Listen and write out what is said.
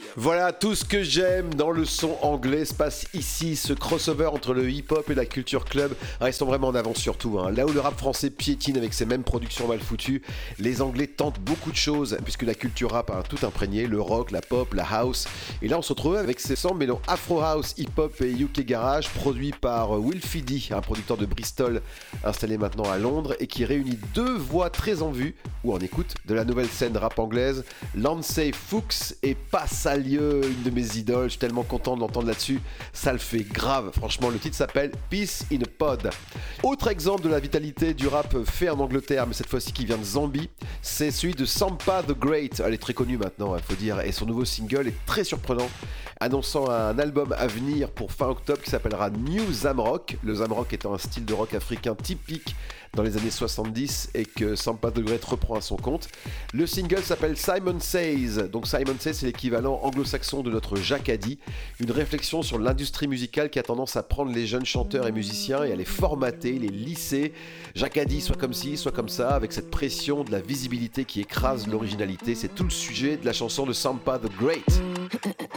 Voilà, tout ce que j'aime dans le son anglais se passe ici. Ce crossover entre le hip-hop et la culture club restant vraiment en avance sur tout. Là où le rap français piétine avec ses mêmes productions mal foutues, les anglais tentent beaucoup de choses puisque la culture rap a tout imprégné, le rock, la pop, la house. Et là on se retrouve avec ces sons mêlant Afro House, hip-hop et UK Garage produits par Will Feedy, un producteur de Bristol installé maintenant à Londres et qui réunit deux voix très en vue ou en écoute de la nouvelle scène rap anglaise, Lancey Foux et Passalieu, une de mes idoles. Je suis tellement content de l'entendre là-dessus, ça le fait grave. Franchement, le titre s'appelle Peace in a Pod. Autre exemple de la vitalité du rap fait en Angleterre, mais cette fois-ci qui vient de Zambie, c'est celui de Sampa the Great. Elle est très connue maintenant, il faut dire, et son nouveau single est très surprenant, annonçant un album à venir pour fin octobre qui s'appellera New Zamrock. Le Zamrock étant un style de rock africain typique dans les années 70 et que Sampa the Great reprend à son compte. Le single s'appelle Simon Says. Donc Simon Says, c'est l'équivalent anglo-saxon de notre Jacadie, une réflexion sur l'industrie musicale qui a tendance à prendre les jeunes chanteurs et musiciens et à les formater, les lisser. Jacadie, soit comme ci, soit comme ça, avec cette pression de la visibilité qui écrase l'originalité. C'est tout le sujet de la chanson de Sampa the Great.